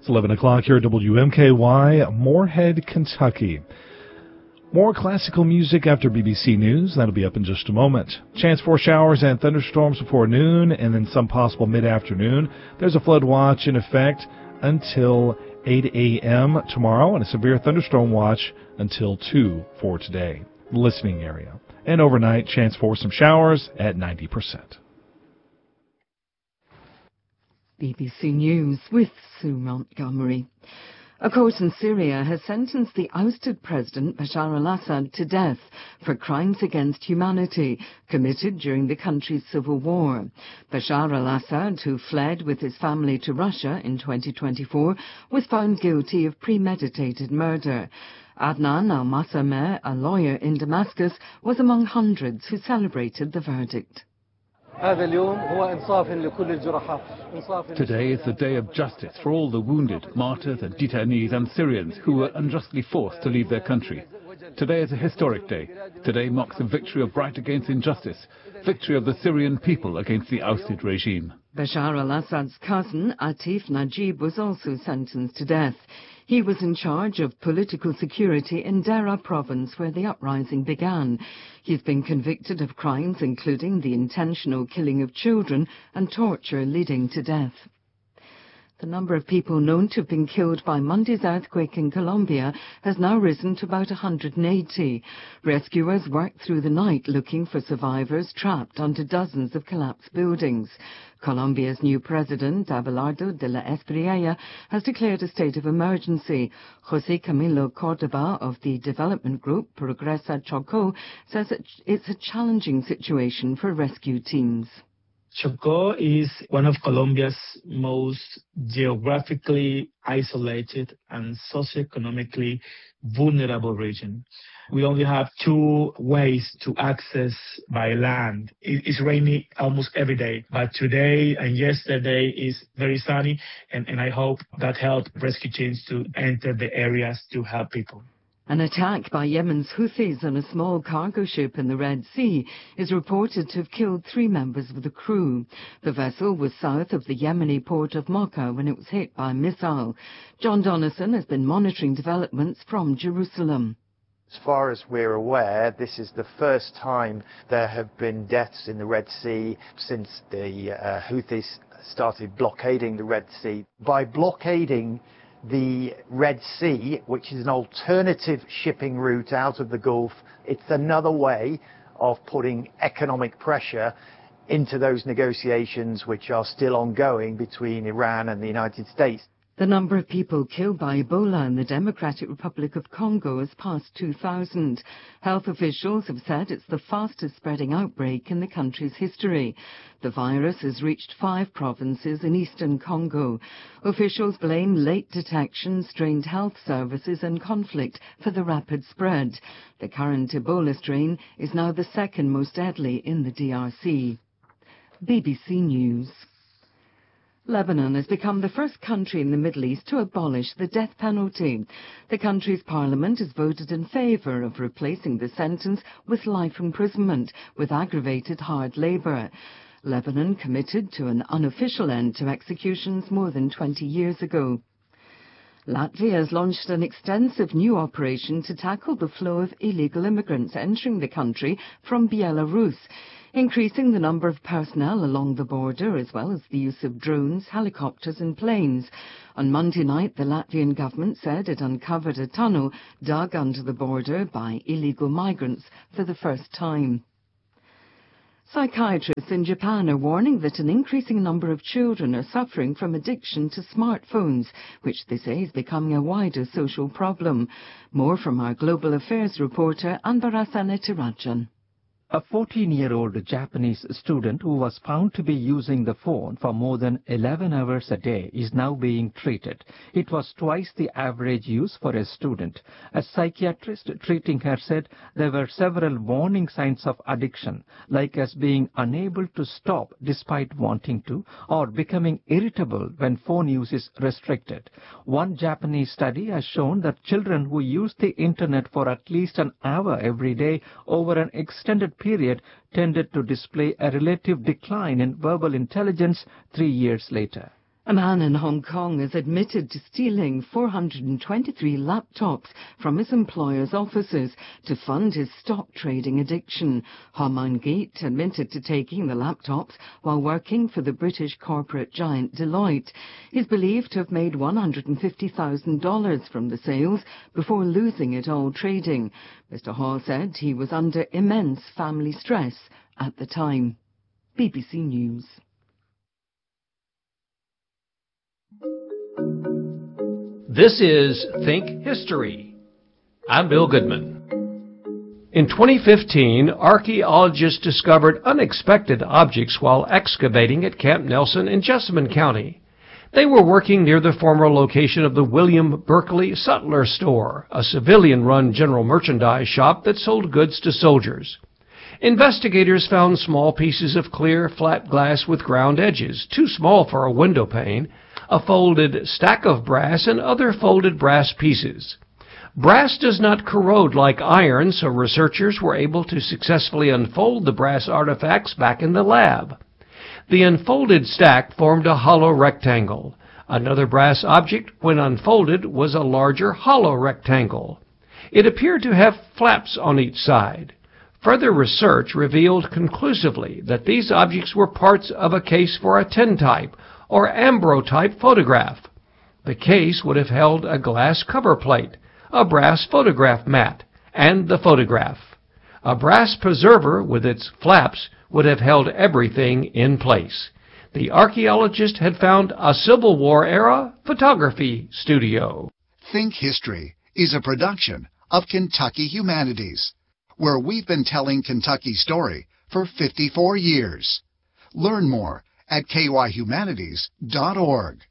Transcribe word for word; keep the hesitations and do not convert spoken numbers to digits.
eleven o'clock here at W M K Y, Moorhead, Kentucky. More classical music after B B C News. That'll be up in just a moment. Chance for showers and thunderstorms before noon, and then some possible mid-afternoon. There's a flood watch in effect until eight a.m. tomorrow, and a severe thunderstorm watch until two for today. Listening area. And overnight, chance for some showers at ninety percent. B B C News with Sue Montgomery. A court in Syria has sentenced the ousted President Bashar al-Assad to death for crimes against humanity committed during the country's civil war. Bashar al-Assad, who fled with his family to Russia in twenty twenty-four, was found guilty of premeditated murder. Adnan al-Masameh, a lawyer in Damascus, was among hundreds who celebrated the verdict. Today is the day of justice for all the wounded, martyrs and detainees and Syrians who were unjustly forced to leave their country. Today is a historic day. Today marks the victory of right against injustice, victory of the Syrian people against the ousted regime. Bashar al-Assad's cousin, Atif Najib, was also sentenced to death. He was in charge of political security in Deraa province where the uprising began. He's been convicted of crimes including the intentional killing of children and torture leading to death. The number of people known to have been killed by Monday's earthquake in Colombia has now risen to about one hundred eighty. Rescuers worked through the night looking for survivors trapped under dozens of collapsed buildings. Colombia's new president, Abelardo de la Espriella, has declared a state of emergency. José Camilo Córdoba of the development group Progresa Chocó says it's a challenging situation for rescue teams. Chocó is one of Colombia's most geographically isolated and socioeconomically vulnerable regions. We only have two ways to access by land. It's rainy almost every day, but today and yesterday is very sunny, and, and I hope that helped rescue teams to enter the areas to help people. An attack by Yemen's Houthis on a small cargo ship in the Red Sea is reported to have killed three members of the crew. The vessel was south of the Yemeni port of Mocha when it was hit by a missile. John Donison has been monitoring developments from Jerusalem. As far as we're aware, this is the first time there have been deaths in the Red Sea since the uh, Houthis started blockading the Red Sea. By blockading the Red Sea, which is an alternative shipping route out of the Gulf, it's another way of putting economic pressure into those negotiations which are still ongoing between Iran and the United States. The number of people killed by Ebola in the Democratic Republic of Congo has passed two thousand. Health officials have said it's the fastest spreading outbreak in the country's history. The virus has reached five provinces in eastern Congo. Officials blame late detection, strained health services and conflict for the rapid spread. The current Ebola strain is now the second most deadly in the D R C. B B C News. Lebanon has become the first country in the Middle East to abolish the death penalty. The country's parliament has voted in favour of replacing the sentence with life imprisonment with aggravated hard labour. Lebanon committed to an unofficial end to executions more than twenty years ago. Latvia has launched an extensive new operation to tackle the flow of illegal immigrants entering the country from Belarus, increasing the number of personnel along the border as well as the use of drones, helicopters and planes. On Monday night, the Latvian government said it uncovered a tunnel dug under the border by illegal migrants for the first time. Psychiatrists in Japan are warning that an increasing number of children are suffering from addiction to smartphones, which they say is becoming a wider social problem. More from our Global Affairs reporter, Anbarasana Tirajan. A fourteen-year-old Japanese student who was found to be using the phone for more than eleven hours a day is now being treated. It was twice the average use for a student. A psychiatrist treating her said there were several warning signs of addiction, like as being unable to stop despite wanting to, or becoming irritable when phone use is restricted. One Japanese study has shown that children who use the internet for at least an hour every day over an extended period tended to display a relative decline in verbal intelligence three years later. A man in Hong Kong has admitted to stealing four hundred twenty-three laptops from his employer's offices to fund his stock trading addiction. Ho Man Geet admitted to taking the laptops while working for the British corporate giant Deloitte. He's believed to have made one hundred fifty thousand dollars from the sales before losing it all trading. Mister Ho said he was under immense family stress at the time. B B C News. This is Think History. I'm Bill Goodman. In twenty fifteen, archaeologists discovered unexpected objects while excavating at Camp Nelson in Jessamine County. They were working near the former location of the William Berkeley Sutler Store, a civilian-run general merchandise shop that sold goods to soldiers. Investigators found small pieces of clear, flat glass with ground edges, too small for a window pane, a folded stack of brass, and other folded brass pieces. Brass does not corrode like iron, so researchers were able to successfully unfold the brass artifacts back in the lab. The unfolded stack formed a hollow rectangle. Another brass object, when unfolded, was a larger hollow rectangle. It appeared to have flaps on each side. Further research revealed conclusively that these objects were parts of a case for a tintype or ambrotype photograph. The case would have held a glass cover plate, a brass photograph mat, and the photograph. A brass preserver with its flaps would have held everything in place. The archaeologist had found a Civil War-era photography studio. Think History is a production of Kentucky Humanities, where we've been telling Kentucky's story for fifty-four years. Learn more at K Y humanities dot org.